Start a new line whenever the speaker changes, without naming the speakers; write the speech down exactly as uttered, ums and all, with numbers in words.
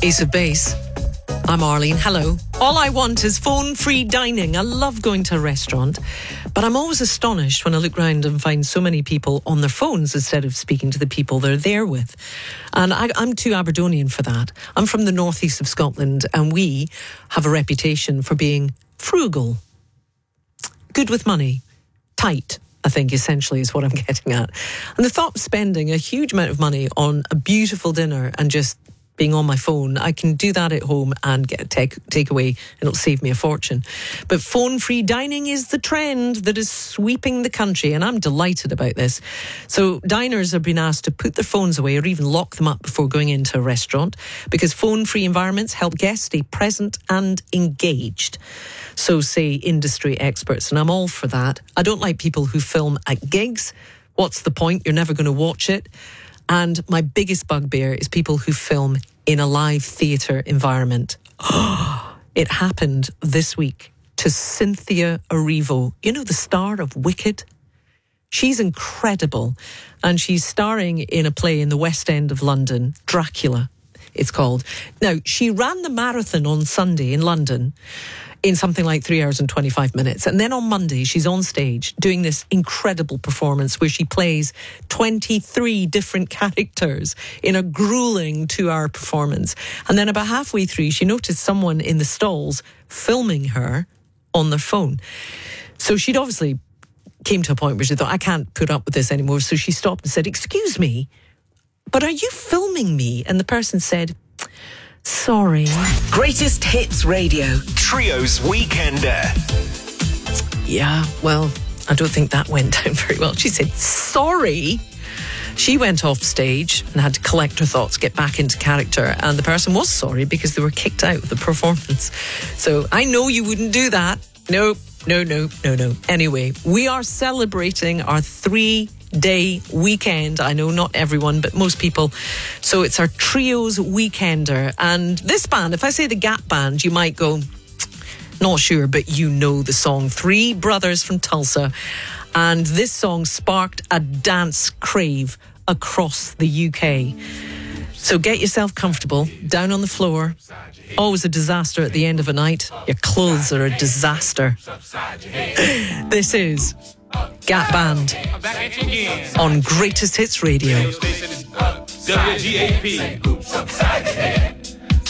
Ace of Base. I'm Arlene. Hello. All I want is phone-free dining. I love going to a restaurant, but I'm always astonished when I look round and find so many people on their phones instead of speaking to the people they're there with. And I, I'm too Aberdonian for that. I'm from the northeast of Scotland, and we have a reputation for being frugal, good with money, tight, I think essentially is what I'm getting at. And the thought of spending a huge amount of money on a beautiful dinner and just being on my phone, I can do that at home and get a take, takeaway, and it'll save me a fortune. But phone-free dining is the trend that is sweeping the country, and I'm delighted about this. So diners have been asked to put their phones away or even lock them up before going into a restaurant, because phone-free environments help guests stay present and engaged. So say industry experts, and I'm all for that. I don't like people who film at gigs. What's the point? You're never going to watch it. And my biggest bugbear is people who film in a live theatre environment. It happened this week to Cynthia Erivo. You know, the star of Wicked? She's incredible. And she's starring in a play in the West End of London, Dracula, it's called. Now, she ran the marathon on Sunday in London in something like three hours and twenty-five minutes. And then on Monday, she's on stage doing this incredible performance where she plays twenty-three different characters in a grueling two-hour performance. And then about halfway through, she noticed someone in the stalls filming her on their phone. So she'd obviously came to a point where she thought, I can't put up with this anymore. So she stopped and said, excuse me, but are you filming me? And the person said, sorry.
Greatest Hits Radio.
Trio's Weekender.
Yeah, well, I don't think that went down very well. She said, sorry. She went off stage and had to collect her thoughts, get back into character. And the person was sorry because they were kicked out of the performance. So I know you wouldn't do that. No, no, no, no, no. Anyway, we are celebrating our three day weekend. I know not everyone, but most people. So it's our Trio's Weekender. And this band, if I say the Gap Band, you might go, not sure, but you know the song. Three brothers from Tulsa. And this song sparked a dance crave across the U K. So get yourself comfortable, down on the floor. Always a disaster at the end of a night. Your clothes are a disaster. This is Gap Band on Greatest Hits Radio.
W G A P.